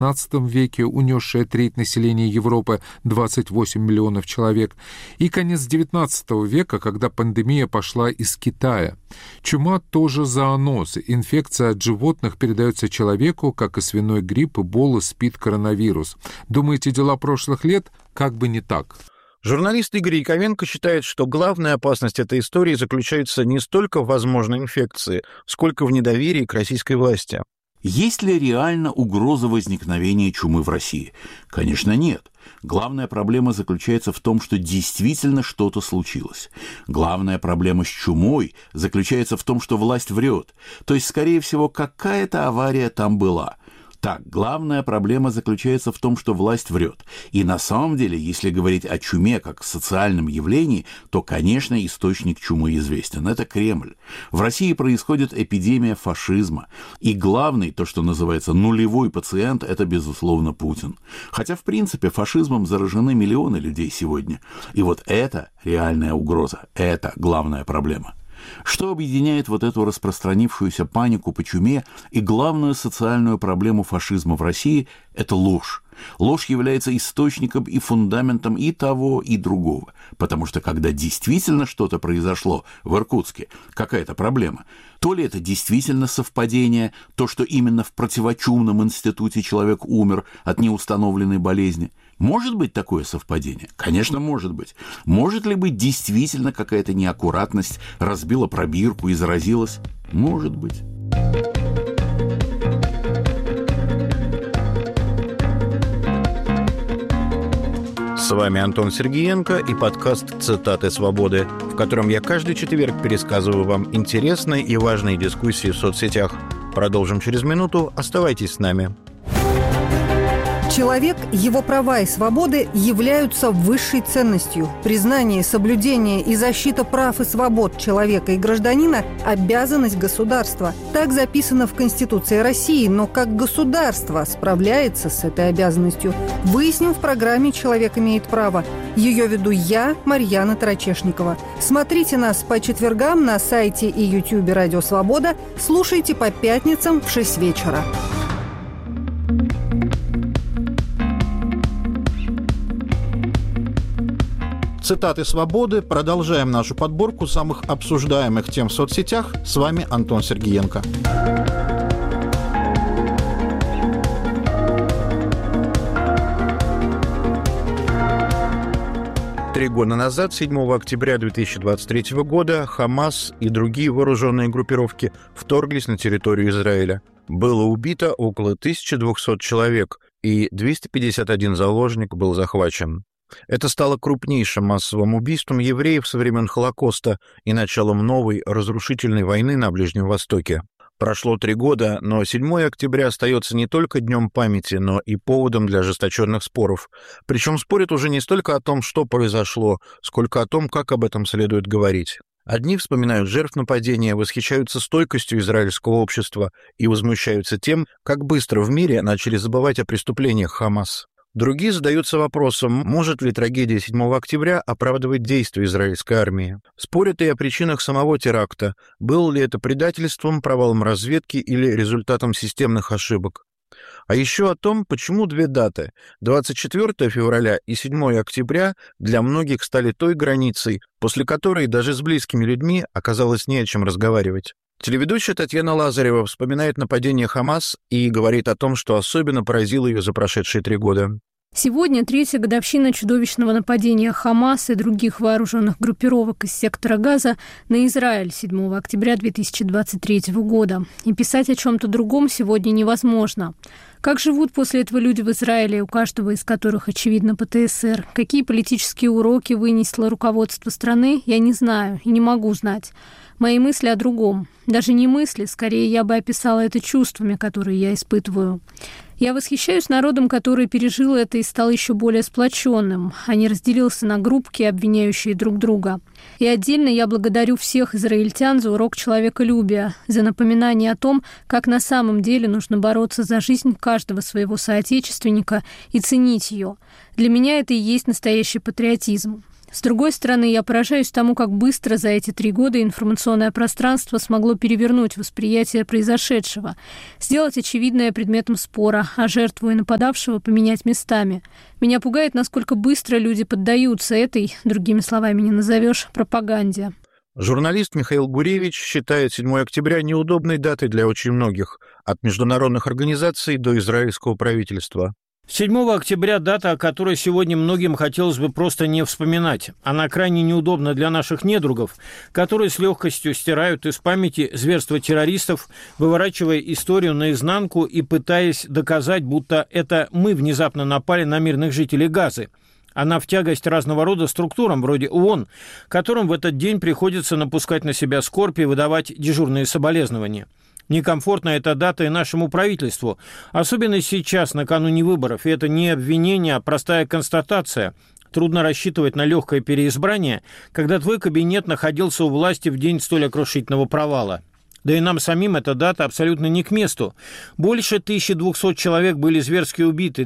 XIX веке, унесшая треть населения Европы, 28 миллионов человек, и конец XIX века, когда пандемия пошла из Китая. Чума тоже зооноз. Инфекция от животных передается человеку, как и свиной грипп, эбола, СПИД, коронавирус. Думаете, дела прошлых лет? Как бы не так. Журналист Игорь Яковенко считает, что главная опасность этой истории заключается не столько в возможной инфекции, сколько в недоверии к российской власти. Есть ли реально угроза возникновения чумы в России? Конечно, нет. Главная проблема заключается в том, что действительно что-то случилось. Главная проблема с чумой заключается в том, что власть врет. То есть, скорее всего, какая-то авария там была. Так, главная проблема заключается в том, что власть врет. И на самом деле, если говорить о чуме как социальном явлении, то, конечно, источник чумы известен. Это Кремль. В России происходит эпидемия фашизма. И главный, то, что называется нулевой пациент, это, безусловно, Путин. Хотя, в принципе, фашизмом заражены миллионы людей сегодня. И вот это реальная угроза. Это главная проблема. Что объединяет вот эту распространившуюся панику по чуме и главную социальную проблему фашизма в России – это ложь. Ложь является источником и фундаментом и того, и другого. Потому что когда действительно что-то произошло в Иркутске, какая-то проблема, то ли это действительно совпадение, то, что именно в противочумном институте человек умер от неустановленной болезни. Может быть такое совпадение? Конечно, может быть. Может ли быть действительно какая-то неаккуратность, разбила пробирку и заразилась? Может быть. С вами Антон Сергеенко и подкаст «Цитаты свободы», в котором я каждый четверг пересказываю вам интересные и важные дискуссии в соцсетях. Продолжим через минуту. Оставайтесь с нами. Человек, его права и свободы являются высшей ценностью. Признание, соблюдение и защита прав и свобод человека и гражданина – обязанность государства. Так записано в Конституции России, но как государство справляется с этой обязанностью, выясним в программе «Человек имеет право». Ее веду я, Марьяна Тарачешникова. Смотрите нас по четвергам на сайте и ютубе «Радио Свобода». Слушайте по пятницам в 6 вечера. Цитаты свободы. Продолжаем нашу подборку самых обсуждаемых тем в соцсетях. С вами Антон Сергеенко. Три года назад, 7 октября 2023 года, Хамас и другие вооруженные группировки вторглись на территорию Израиля. Было убито около 1200 человек, и 251 заложник был захвачен. Это стало крупнейшим массовым убийством евреев со времен Холокоста и началом новой разрушительной войны на Ближнем Востоке. Прошло 3 года, но 7 октября остается не только днем памяти, но и поводом для ожесточенных споров. Причем спорят уже не столько о том, что произошло, сколько о том, как об этом следует говорить. Одни вспоминают жертв нападения, восхищаются стойкостью израильского общества и возмущаются тем, как быстро в мире начали забывать о преступлениях Хамас. Другие задаются вопросом, может ли трагедия 7 октября оправдывать действия израильской армии. Спорят и о причинах самого теракта, было ли это предательством, провалом разведки или результатом системных ошибок. А еще о том, почему 2 даты – 24 февраля и 7 октября для многих стали той границей, после которой даже с близкими людьми оказалось не о чем разговаривать. Телеведущая Татьяна Лазарева вспоминает нападение Хамас и говорит о том, что особенно поразило ее за прошедшие 3 года. Сегодня 3-я годовщина чудовищного нападения Хамас и других вооруженных группировок из сектора Газа на Израиль 7 октября 2023 года. И писать о чем-то другом сегодня невозможно. Как живут после этого люди в Израиле, у каждого из которых, очевидно, ПТСР? Какие политические уроки вынесло руководство страны, я не знаю и не могу знать. Мои мысли о другом. Даже не мысли, скорее я бы описала это чувствами, которые я испытываю. Я восхищаюсь народом, который пережил это и стал еще более сплоченным, а не разделился на группки, обвиняющие друг друга. И отдельно я благодарю всех израильтян за урок человеколюбия, за напоминание о том, как на самом деле нужно бороться за жизнь каждого своего соотечественника и ценить ее. Для меня это и есть настоящий патриотизм. С другой стороны, я поражаюсь тому, как быстро за эти 3 года информационное пространство смогло перевернуть восприятие произошедшего, сделать очевидное предметом спора, а жертву и нападавшего поменять местами. Меня пугает, насколько быстро люди поддаются этой, другими словами не назовешь, пропаганде. Журналист Михаил Гуревич считает 7 октября неудобной датой для очень многих, от международных организаций до израильского правительства. 7 октября – дата, о которой сегодня многим хотелось бы просто не вспоминать. Она крайне неудобна для наших недругов, которые с легкостью стирают из памяти зверства террористов, выворачивая историю наизнанку и пытаясь доказать, будто это мы внезапно напали на мирных жителей Газы. Она в тягость разного рода структурам, вроде ООН, которым в этот день приходится напускать на себя скорбь и выдавать дежурные соболезнования. Некомфортна эта дата и нашему правительству, особенно сейчас, накануне выборов. И это не обвинение, а простая констатация. Трудно рассчитывать на легкое переизбрание, когда твой кабинет находился у власти в день столь окрушительного провала. Да и нам самим эта дата абсолютно не к месту. Больше 1200 человек были зверски убиты,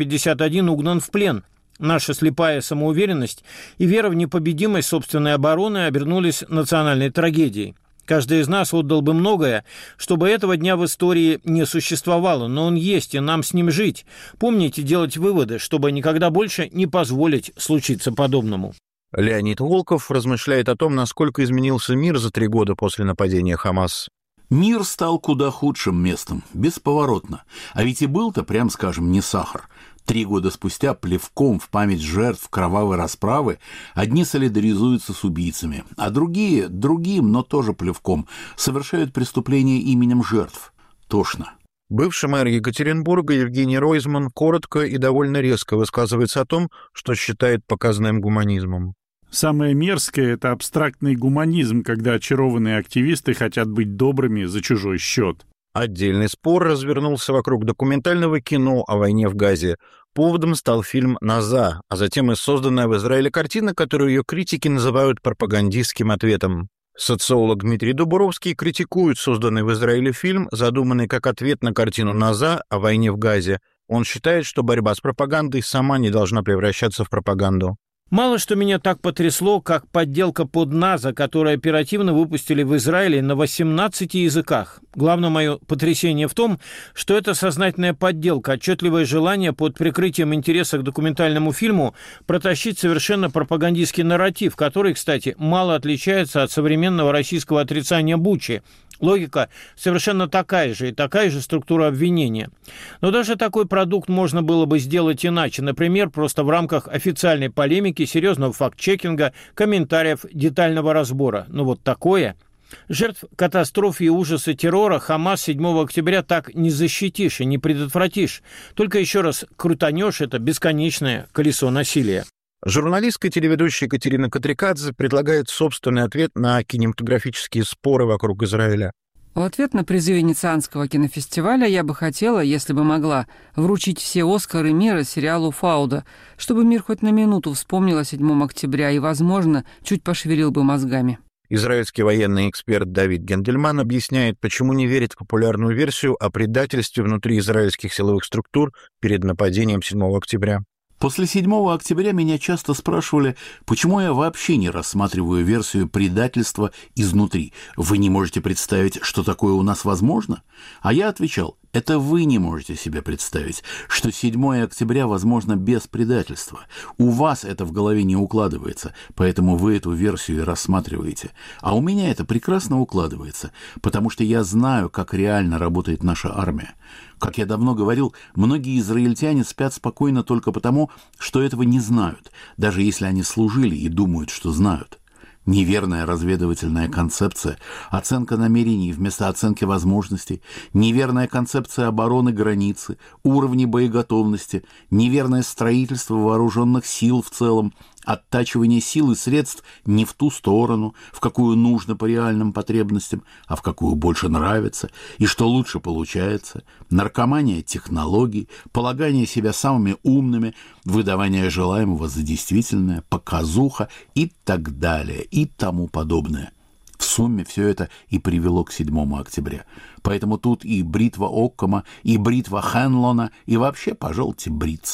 251 угнан в плен. Наша слепая самоуверенность и вера в непобедимость собственной обороны обернулись национальной трагедией. Каждый из нас отдал бы многое, чтобы этого дня в истории не существовало, но он есть, и нам с ним жить. Помните делать выводы, чтобы никогда больше не позволить случиться подобному. Леонид Волков размышляет о том, насколько изменился мир за 3 года после нападения Хамас. Мир стал куда худшим местом, бесповоротно. А ведь и был-то, прям скажем, не сахар. 3 года спустя плевком в память жертв кровавой расправы одни солидаризуются с убийцами, а другие, другим, но тоже плевком, совершают преступления именем жертв. Тошно. Бывший мэр Екатеринбурга Евгений Ройзман коротко и довольно резко высказывается о том, что считает показным гуманизмом. Самое мерзкое – это абстрактный гуманизм, когда очарованные активисты хотят быть добрыми за чужой счет. Отдельный спор развернулся вокруг документального кино о войне в Газе. Поводом стал фильм «Наза», а затем и созданная в Израиле картина, которую ее критики называют пропагандистским ответом. Социолог Дмитрий Дубровский критикует созданный в Израиле фильм, задуманный как ответ на картину «Наза» о войне в Газе. Он считает, что борьба с пропагандой сама не должна превращаться в пропаганду. Мало что меня так потрясло, как подделка под НАЗа, которую оперативно выпустили в Израиле на 18 языках. Главное мое потрясение в том, что это сознательная подделка, отчетливое желание под прикрытием интереса к документальному фильму протащить совершенно пропагандистский нарратив, который, кстати, мало отличается от современного российского отрицания Бучи. Логика совершенно такая же, и такая же структура обвинения. Но даже такой продукт можно было бы сделать иначе, например, просто в рамках официальной полемики, серьезного факт-чекинга, комментариев, детального разбора. Но вот такое... Жертв катастрофы и ужаса террора Хамас 7 октября так не защитишь и не предотвратишь. Только еще раз крутанешь это бесконечное колесо насилия. Журналистка и телеведущая Екатерина Катрикадзе предлагает собственный ответ на кинематографические споры вокруг Израиля. В ответ на призыв Венецианского кинофестиваля я бы хотела, если бы могла, вручить все «Оскары» мира сериалу «Фауда», чтобы мир хоть на минуту вспомнил о 7 октября и, возможно, чуть пошевелил бы мозгами. Израильский военный эксперт Давид Гендельман объясняет, почему не верит в популярную версию о предательстве внутри израильских силовых структур перед нападением 7 октября. После 7 октября меня часто спрашивали, почему я вообще не рассматриваю версию предательства изнутри. Вы не можете представить, что такое у нас возможно? А я отвечал, это вы не можете себе представить, что 7 октября возможно без предательства. У вас это в голове не укладывается, поэтому вы эту версию и рассматриваете. А у меня это прекрасно укладывается, потому что я знаю, как реально работает наша армия. Как я давно говорил, многие израильтяне спят спокойно только потому, что этого не знают, даже если они служили и думают, что знают. Неверная разведывательная концепция, оценка намерений вместо оценки возможностей, неверная концепция обороны границы, уровни боеготовности, неверное строительство вооруженных сил в целом, оттачивание сил и средств не в ту сторону, в какую нужно по реальным потребностям, а в какую больше нравится, и что лучше получается, наркомания технологий, полагание себя самыми умными, выдавание желаемого за действительное, показуха и так далее, и тому подобное. В сумме все это и привело к 7 октября. Поэтому тут и бритва Оккама, и бритва Хенлона, и вообще, пожалуйте, бриться.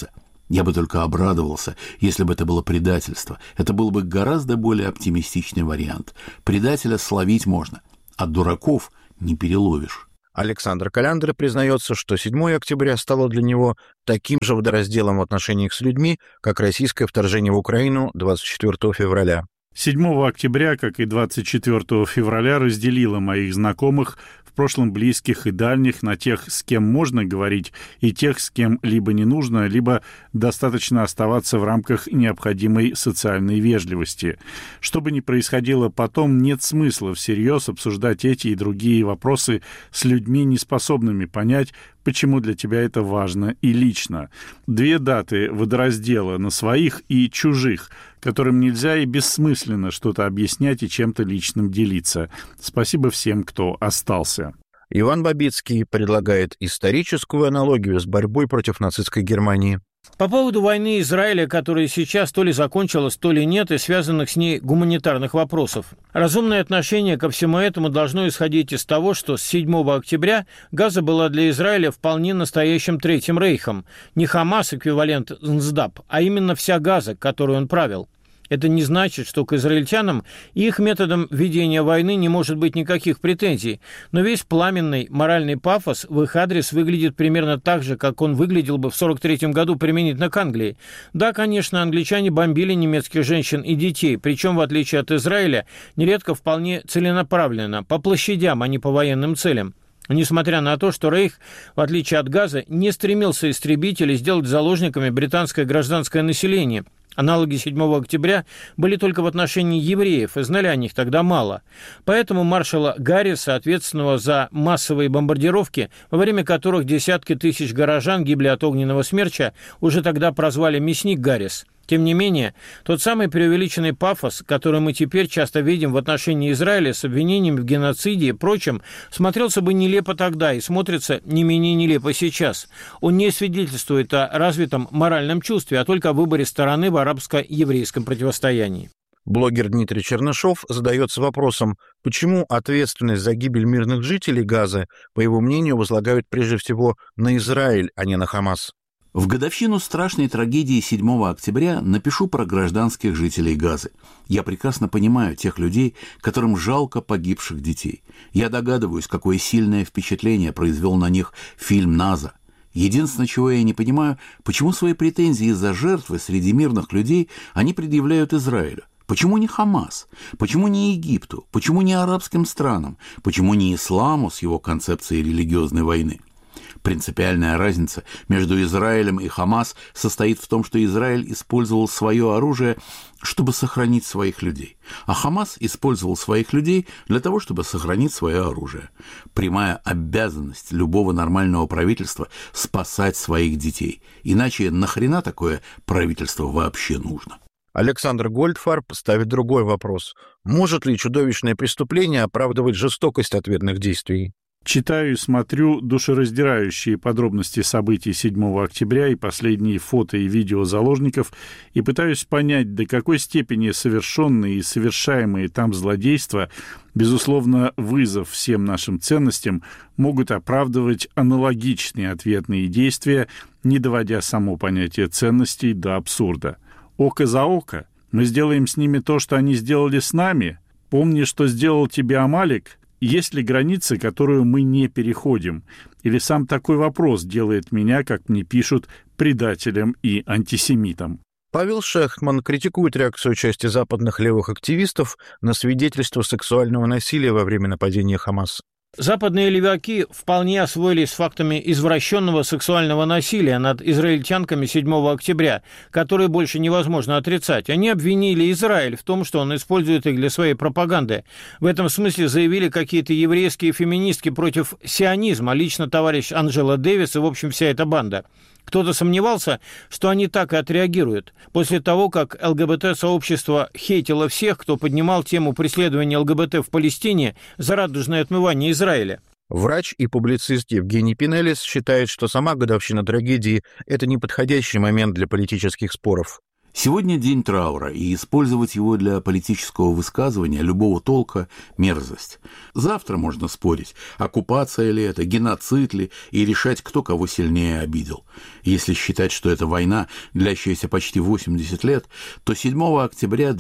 Я бы только обрадовался, если бы это было предательство. Это был бы гораздо более оптимистичный вариант. Предателя словить можно, а дураков не переловишь. Александр Коляндра признается, что 7 октября стало для него таким же водоразделом в отношениях с людьми, как российское вторжение в Украину 24 февраля. 7 октября, как и 24 февраля, разделило моих знакомых, в прошлом близких и дальних, на тех, с кем можно говорить, и тех, с кем либо не нужно, либо достаточно оставаться в рамках необходимой социальной вежливости. Что бы ни происходило потом, нет смысла всерьез обсуждать эти и другие вопросы с людьми, неспособными понять, почему для тебя это важно и лично. 2 даты водораздела на своих и чужих, которым нельзя и бессмысленно что-то объяснять и чем-то личным делиться. Спасибо всем, кто остался. Иван Бабицкий предлагает историческую аналогию с борьбой против нацистской Германии. По поводу войны Израиля, которая сейчас то ли закончилась, то ли нет, и связанных с ней гуманитарных вопросов. Разумное отношение ко всему этому должно исходить из того, что с 7 октября Газа была для Израиля вполне настоящим Третьим Рейхом. Не Хамас, эквивалент НСДАП, а именно вся Газа, которую он правил. Это не значит, что к израильтянам и их методам ведения войны не может быть никаких претензий, но весь пламенный моральный пафос в их адрес выглядит примерно так же, как он выглядел бы в 1943 году применительно к Англии. Да, конечно, англичане бомбили немецких женщин и детей, причем, в отличие от Израиля, нередко вполне целенаправленно, по площадям, а не по военным целям. Несмотря на то, что Рейх, в отличие от Газа, не стремился истребить или сделать заложниками британское гражданское население. Аналоги 7 октября были только в отношении евреев, и знали о них тогда мало. Поэтому маршала Гарриса, ответственного за массовые бомбардировки, во время которых десятки тысяч горожан гибли от огненного смерча, уже тогда прозвали «Мясник Гаррис». Тем не менее, тот самый преувеличенный пафос, который мы теперь часто видим в отношении Израиля с обвинениями в геноциде и прочем, смотрелся бы нелепо тогда и смотрится не менее нелепо сейчас. Он не свидетельствует о развитом моральном чувстве, а только о выборе стороны в арабско-еврейском противостоянии. Блогер Дмитрий Чернышов задается вопросом, почему ответственность за гибель мирных жителей Газы, по его мнению, возлагают прежде всего на Израиль, а не на Хамас. В годовщину страшной трагедии 7 октября напишу про гражданских жителей Газы. Я прекрасно понимаю тех людей, которым жалко погибших детей. Я догадываюсь, какое сильное впечатление произвел на них фильм «Наза». Единственное, чего я не понимаю, почему свои претензии из-за жертвы среди мирных людей они предъявляют Израилю. Почему не Хамас? Почему не Египту? Почему не арабским странам? Почему не исламу с его концепцией религиозной войны? Принципиальная разница между Израилем и Хамас состоит в том, что Израиль использовал свое оружие, чтобы сохранить своих людей, а Хамас использовал своих людей для того, чтобы сохранить свое оружие. Прямая обязанность любого нормального правительства – спасать своих детей. Иначе нахрена такое правительство вообще нужно? Александр Гольдфарб ставит другой вопрос. Может ли чудовищное преступление оправдывать жестокость ответных действий? Читаю и смотрю душераздирающие подробности событий 7 октября и последние фото и видео заложников и пытаюсь понять, до какой степени совершенные и совершаемые там злодейства, безусловно, вызов всем нашим ценностям, могут оправдывать аналогичные ответные действия, не доводя само понятие ценностей до абсурда. Око за око. Мы сделаем с ними то, что они сделали с нами. Помни, что сделал тебе Амалик. Есть ли граница, которую мы не переходим? Или сам такой вопрос делает меня, как мне пишут, предателем и антисемитом? Павел Шехман критикует реакцию части западных левых активистов на свидетельство сексуального насилия во время нападения Хамас. Западные леваки вполне освоились с фактами извращенного сексуального насилия над израильтянками 7 октября, которые больше невозможно отрицать. Они обвинили Израиль в том, что он использует их для своей пропаганды. В этом смысле заявили какие-то еврейские феминистки против сионизма, лично товарищ Анджела Дэвис и, в общем, вся эта банда. Кто-то сомневался, что они так и отреагируют. После того, как ЛГБТ-сообщество хейтило всех, кто поднимал тему преследования ЛГБТ в Палестине за радужное отмывание Израиля. Врач и публицист Евгений Пинелис считает, что сама годовщина трагедии – это неподходящий момент для политических споров. Сегодня день траура, и использовать его для политического высказывания любого толка – мерзость. Завтра можно спорить, оккупация ли это, геноцид ли, и решать, кто кого сильнее обидел. Если считать, что это война, длящаяся почти 80 лет, то 7 октября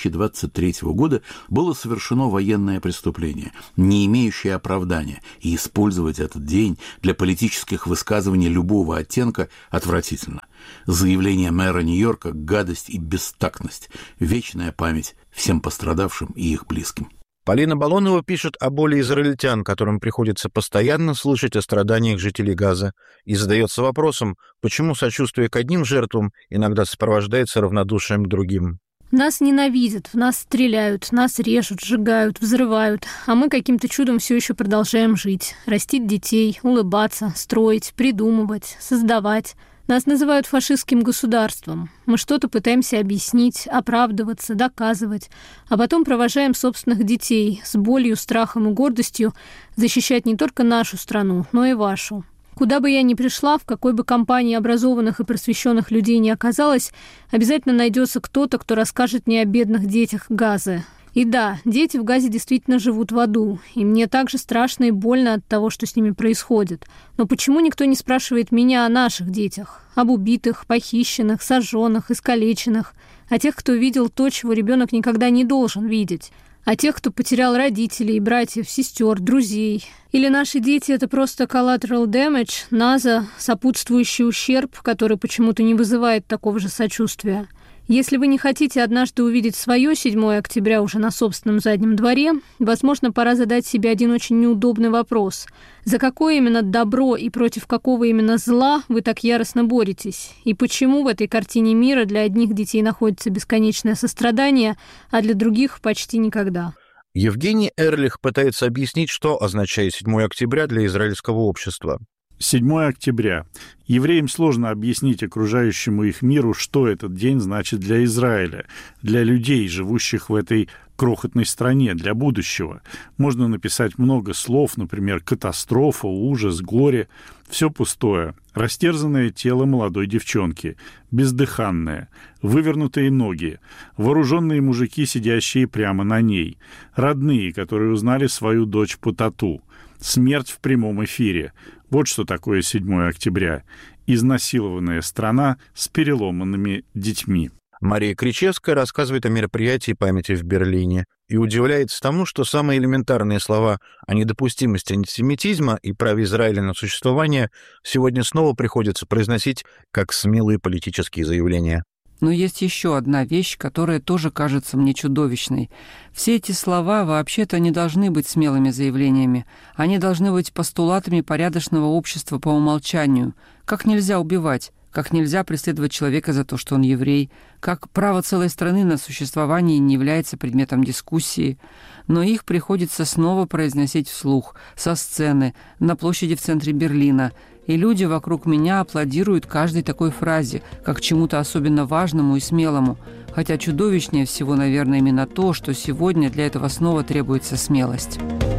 2023 года было совершено военное преступление, не имеющее оправдания, и использовать этот день для политических высказываний любого оттенка отвратительно. Заявление мэра Нью-Йорка – гадость и бестактность, вечная память всем пострадавшим и их близким. Полина Балонова пишет о боли израильтян, которым приходится постоянно слышать о страданиях жителей Газа, и задается вопросом, почему сочувствие к одним жертвам иногда сопровождается равнодушием к другим. Нас ненавидят, в нас стреляют, нас режут, сжигают, взрывают, а мы каким-то чудом все еще продолжаем жить, растить детей, улыбаться, строить, придумывать, создавать. Нас называют фашистским государством. Мы что-то пытаемся объяснить, оправдываться, доказывать, а потом провожаем собственных детей с болью, страхом и гордостью защищать не только нашу страну, но и вашу. Куда бы я ни пришла, в какой бы компании образованных и просвещенных людей ни оказалась, обязательно найдется кто-то, кто расскажет мне о бедных детях Газы. И да, дети в Газе действительно живут в аду, и мне также страшно и больно от того, что с ними происходит. Но почему никто не спрашивает меня о наших детях? Об убитых, похищенных, сожженных, искалеченных? О тех, кто видел то, чего ребенок никогда не должен видеть? О тех, кто потерял родителей, братьев, сестер, друзей? Или наши дети – это просто collateral damage, НАЗа, сопутствующий ущерб, который почему-то не вызывает такого же сочувствия? Если вы не хотите однажды увидеть свое 7 октября уже на собственном заднем дворе, возможно, пора задать себе один очень неудобный вопрос. За какое именно добро и против какого именно зла вы так яростно боретесь? И почему в этой картине мира для одних детей находится бесконечное сострадание, а для других почти никогда? Евгений Эрлих пытается объяснить, что означает 7 октября для израильского общества. 7 октября. Евреям сложно объяснить окружающему их миру, что этот день значит для Израиля, для людей, живущих в этой крохотной стране, для будущего. Можно написать много слов, например, катастрофа, ужас, горе. Все пустое. Растерзанное тело молодой девчонки, бездыханное, вывернутые ноги, вооруженные мужики, сидящие прямо на ней, родные, которые узнали свою дочь по тату, смерть в прямом эфире. Вот что такое 7 октября. Изнасилованная страна с переломанными детьми. Мария Кричевская рассказывает о мероприятии памяти в Берлине и удивляется тому, что самые элементарные слова о недопустимости антисемитизма и праве Израиля на существование сегодня снова приходится произносить как смелые политические заявления. Но есть еще одна вещь, которая тоже кажется мне чудовищной. Все эти слова вообще-то не должны быть смелыми заявлениями. Они должны быть постулатами порядочного общества по умолчанию. Как нельзя убивать, как нельзя преследовать человека за то, что он еврей, как право целой страны на существование не является предметом дискуссии. Но их приходится снова произносить вслух, со сцены, на площади в центре Берлина. И люди вокруг меня аплодируют каждой такой фразе, как чему-то особенно важному и смелому. Хотя чудовищнее всего, наверное, именно то, что сегодня для этого снова требуется смелость.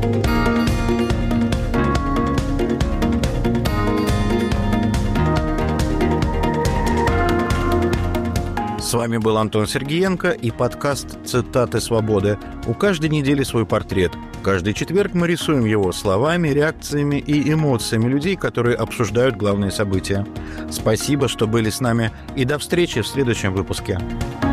С вами был Антон Сергеенко и подкаст «Цитаты свободы». У каждой недели свой портрет. Каждый четверг мы рисуем его словами, реакциями и эмоциями людей, которые обсуждают главные события. Спасибо, что были с нами, и до встречи в следующем выпуске.